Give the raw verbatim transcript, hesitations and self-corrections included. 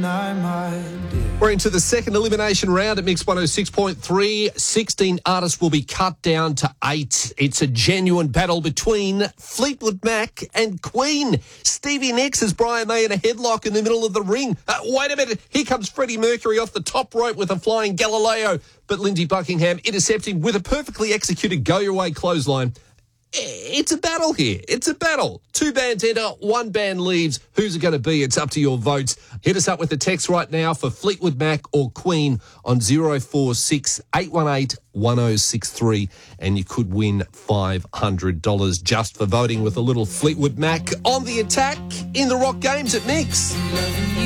tonight, my dear. We're into the second elimination round at Mix one oh six point three. sixteen artists will be cut down to eight. It's a genuine battle between Fleetwood Mac and Queen. Stevie Nicks has Brian May in a headlock in the middle of the ring. Uh, wait a minute. Here comes Freddie Mercury off the top rope with a flying Galileo. But Lindsey Buckingham intercepts him with a perfectly executed go-your-way clothesline. It's a battle here. It's a battle. Two bands enter, one band leaves. Who's it going to be? It's up to your votes. Hit us up with the text right now for Fleetwood Mac or Queen on oh four six, eight one eight, one oh six three, and you could win five hundred dollars just for voting with a little Fleetwood Mac on the attack in the Rock Games at Mix.